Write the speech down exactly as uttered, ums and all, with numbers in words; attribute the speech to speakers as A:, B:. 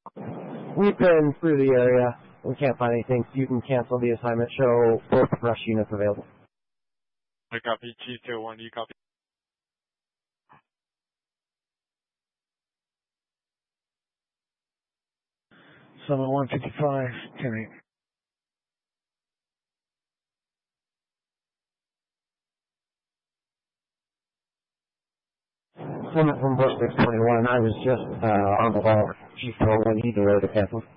A: We've been through the area. We can't find anything, so you can cancel the assignment. Show both rush units available.
B: I copy. G two one, you copy.
C: Summit one fifty-five, ten eight.
A: Summit from Bush six twenty-one. I was just uh, on the wall. G four one, either way to cancel.